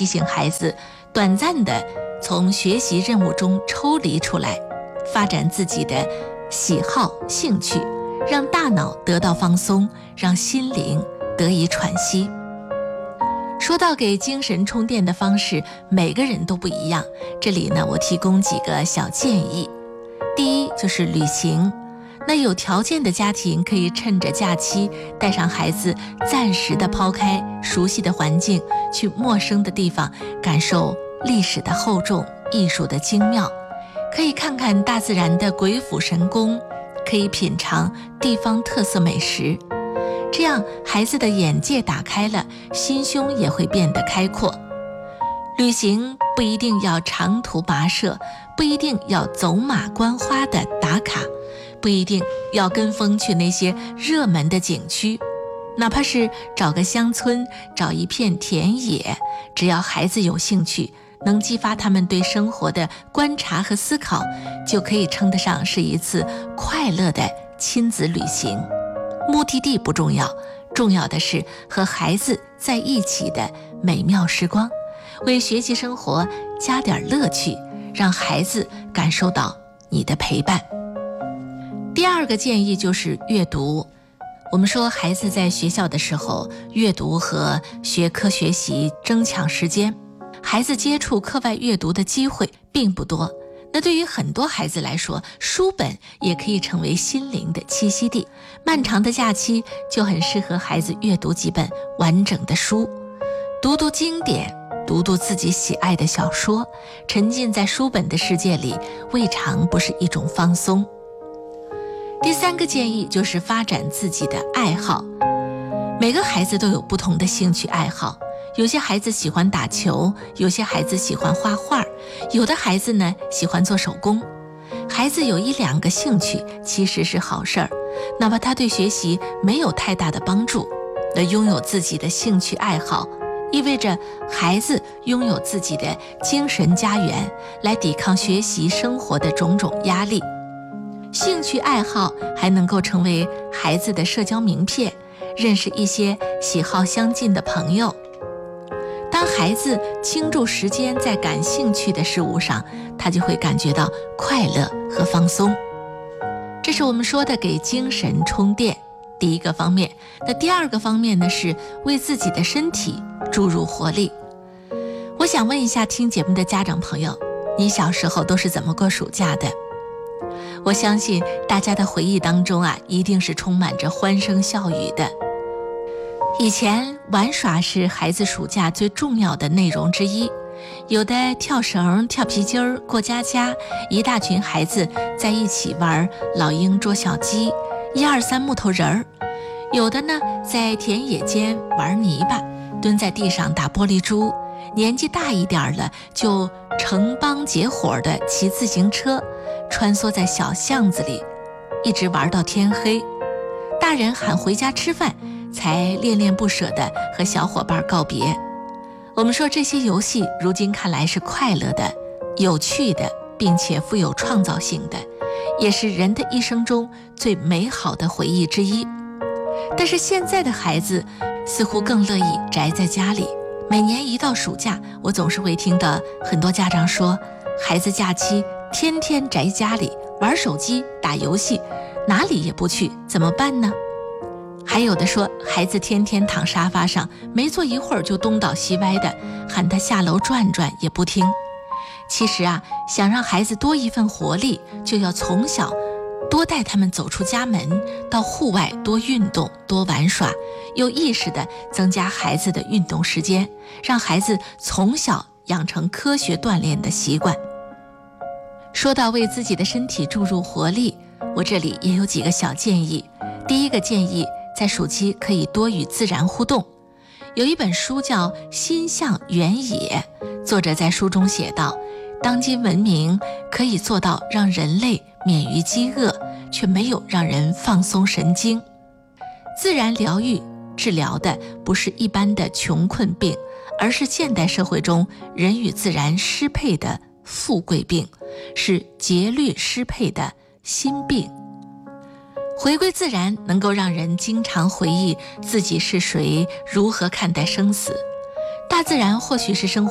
提醒孩子短暂的从学习任务中抽离出来，发展自己的喜好兴趣，让大脑得到放松，让心灵得以喘息。说到给精神充电的方式，每个人都不一样，这里呢，我提供几个小建议。第一就是旅行，那有条件的家庭可以趁着假期带上孩子，暂时的抛开熟悉的环境，去陌生的地方，感受历史的厚重，艺术的精妙，可以看看大自然的鬼斧神工，可以品尝地方特色美食。这样孩子的眼界打开了，心胸也会变得开阔。旅行不一定要长途跋涉，不一定要走马观花的打卡，不一定要跟风去那些热门的景区，哪怕是找个乡村，找一片田野，只要孩子有兴趣，能激发他们对生活的观察和思考，就可以称得上是一次快乐的亲子旅行。目的地不重要，重要的是和孩子在一起的美妙时光，为学习生活加点乐趣，让孩子感受到你的陪伴。第二个建议就是阅读。我们说孩子在学校的时候，阅读和学科学习争抢时间，孩子接触课外阅读的机会并不多。那对于很多孩子来说，书本也可以成为心灵的栖息地。漫长的假期就很适合孩子阅读几本完整的书，读读经典，读读自己喜爱的小说，沉浸在书本的世界里，未尝不是一种放松。第三个建议就是发展自己的爱好。每个孩子都有不同的兴趣爱好，有些孩子喜欢打球，有些孩子喜欢画画，有的孩子呢喜欢做手工。孩子有一两个兴趣其实是好事儿，哪怕他对学习没有太大的帮助，那拥有自己的兴趣爱好，意味着孩子拥有自己的精神家园，来抵抗学习生活的种种压力。兴趣爱好还能够成为孩子的社交名片，认识一些喜好相近的朋友。当孩子倾注时间在感兴趣的事物上，他就会感觉到快乐和放松。这是我们说的给精神充电，第一个方面。那第二个方面呢，是为自己的身体注入活力。我想问一下听节目的家长朋友，你小时候都是怎么过暑假的？我相信大家的回忆当中一定是充满着欢声笑语的。以前玩耍是孩子暑假最重要的内容之一，有的跳绳、跳皮筋儿、过家家，一大群孩子在一起玩老鹰捉小鸡、1、2、3木头人儿；有的呢在田野间玩泥巴，蹲在地上打玻璃珠；年纪大一点了，就成帮结伙的骑自行车，穿梭在小巷子里，一直玩到天黑。大人喊回家吃饭，才恋恋不舍地和小伙伴告别。我们说这些游戏如今看来是快乐的、有趣的，并且富有创造性的，也是人的一生中最美好的回忆之一。但是现在的孩子似乎更乐意宅在家里，每年一到暑假，我总是会听到很多家长说，孩子假期天天宅家里，玩手机、打游戏，哪里也不去，怎么办呢？还有的说，孩子天天躺沙发上，没坐一会儿就东倒西歪的，喊他下楼转转也不听。其实想让孩子多一份活力，就要从小多带他们走出家门，到户外多运动、多玩耍，有意识地增加孩子的运动时间，让孩子从小养成科学锻炼的习惯。说到为自己的身体注入活力，我这里也有几个小建议。第一个建议，在暑期可以多与自然互动。有一本书叫《心向原野》，作者在书中写道，当今文明可以做到让人类免于饥饿，却没有让人放松神经。自然疗愈治疗的不是一般的穷困病，而是现代社会中人与自然失配的富贵病，是节律失配的心病。回归自然能够让人经常回忆自己是谁，如何看待生死。大自然或许是生活